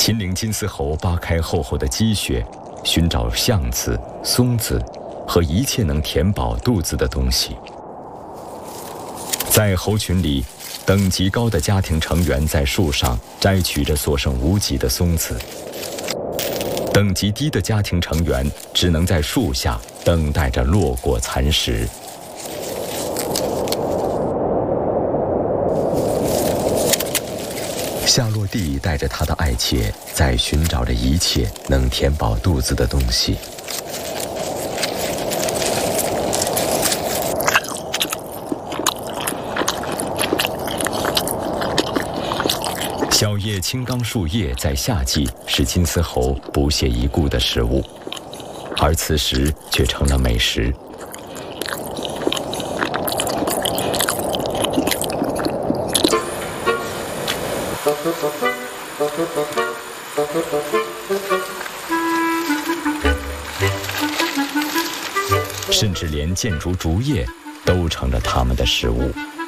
秦岭金丝猴扒开厚厚的积雪，寻找橡子、松子和一切能填饱肚子的东西。在猴群里，等级高的家庭成员在树上摘取着所剩无几的松子，等级低的家庭成员只能在树下等待着落果蚕食。夏洛蒂带着他的爱妾在寻找着一切能填饱肚子的东西。小叶青冈树叶在夏季是金丝猴不屑一顾的食物，而此时却成了美食。甚至连箭竹竹叶都成了它们的食物。